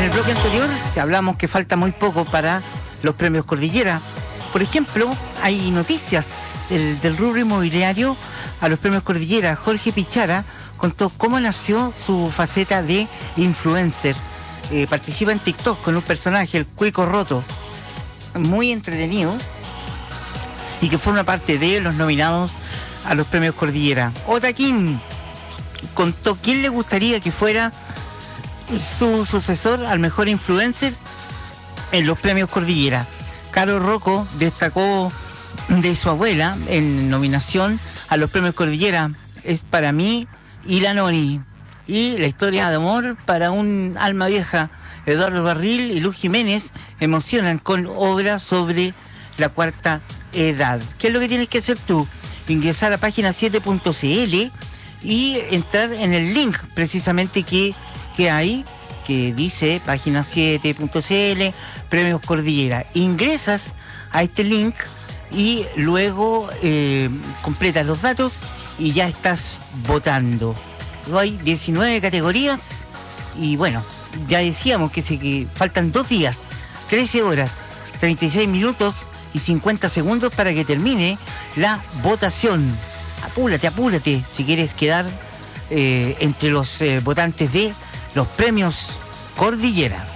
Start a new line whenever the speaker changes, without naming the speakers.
el bloque anterior te hablamos que falta muy poco para los premios Cordillera. Por ejemplo, hay noticias del rubro inmobiliario a los premios Cordillera. Jorge Pichara contó cómo nació su faceta de influencer. Participa en TikTok con un personaje, el Cuico Roto, muy entretenido, y que forma parte de los nominados a los premios Cordillera. Otaquín contó quién le gustaría que fuera su sucesor al mejor influencer en los premios Cordillera. Caro Rocco destacó de su abuela en nominación a los premios Cordillera. Es para mí y la Noni. Y la historia de amor para un alma vieja. Eduardo Barril y Luz Jiménez emocionan con obras sobre la cuarta edad. ¿Qué es lo que tienes que hacer tú? Ingresar a página 7.cl y entrar en el link precisamente que hay, que dice página 7.cl, Premios Cordillera. Ingresas a este link y luego completas los datos y ya estás votando. Hay 19 categorías y bueno, ya decíamos que faltan 2 días, 13 horas, 36 minutos y 50 segundos para que termine la votación. Apúrate si quieres quedar entre los votantes de los premios Cordillera.